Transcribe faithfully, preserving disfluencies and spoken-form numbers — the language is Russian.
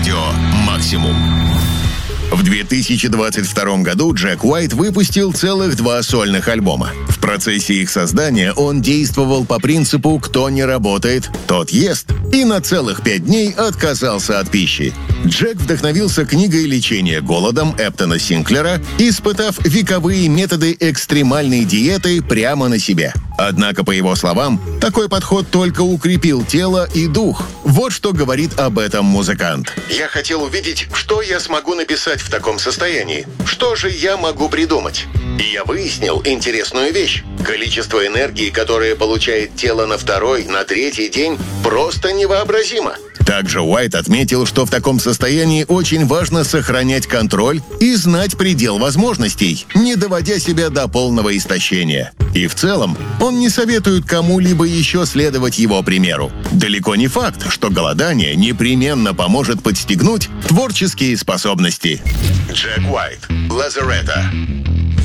Радио Максимум. В две тысячи двадцать втором году Джек Уайт выпустил целых два сольных альбома. В процессе их создания он действовал по принципу «кто не работает, тот ест», и на целых пять дней отказался от пищи. Джек вдохновился книгой «Лечение голодом» Эптона Синклера, испытав вековые методы экстремальной диеты прямо на себе. Однако, по его словам, такой подход только укрепил тело и дух. Вот что говорит об этом музыкант. «Я хотел увидеть, что я смогу написать в таком состоянии. Что же я могу придумать? И я выяснил интересную вещь. Количество энергии, которое получает тело на второй, на третий день, просто невообразимо». Также Уайт отметил, что в таком состоянии очень важно сохранять контроль и знать предел возможностей, не доводя себя до полного истощения. И в целом, он не советует кому-либо еще следовать его примеру. Далеко не факт, что голодание непременно поможет подстегнуть творческие способности. Джек Уайт, Лазарета.